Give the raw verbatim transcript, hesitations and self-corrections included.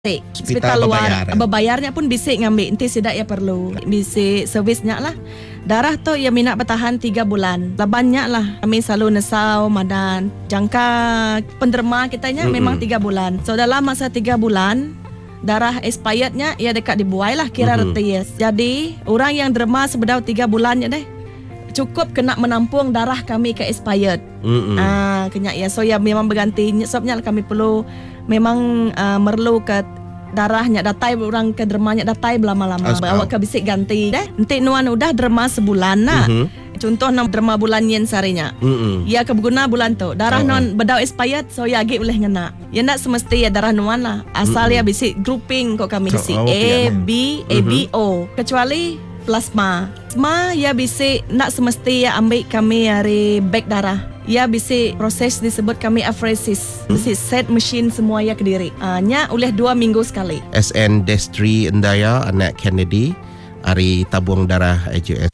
Hospital luar berbayar. Berbayarnya pun bisik ngambil. Nanti sidak ya perlu bisik servisnya lah. Darah tu ya minat bertahan tiga bulan. Banyak lah. Kami selalu nesau madan. Jangka penderma kitanya mm-hmm. memang tiga bulan. So dalam masa tiga bulan darah expirednya ya dekat dibuai lah kira mm-hmm. reties. Jadi orang yang derma sebedau tiga bulan ya deh. Cukup kena menampung darah kami ke expired. Mm-hmm. Ah, kena ya. So ya memang berganti. Sebabnya kami perlu memang uh, merlu ke darahnya datai orang ke dermanya datai lama-lama. Awak ke bisik ganti deh. Nanti nuan udah derma sebulan nak. Mm-hmm. Contoh nam derma bulan yen sarinya. Mm-hmm. Ya kebeguna bulan tu. Darah oh. non bedau expired so ya agi boleh ngena. Ya nak semesti ya darah nuan lah. Asal mm-hmm. ya bisik grouping kok kami bisik oh, A B A B O. Kecuali plasma. Plasma ya bisik nak semesti ya ambil kami dari bank darah. Ya bisik proses disebut kami apheresis. Hmm? Bisik set mesin semua ya ke diri. Uh, nya oleh dua minggu sekali. S N Destri Endaya, anak Kennedy, hari tabung darah A J S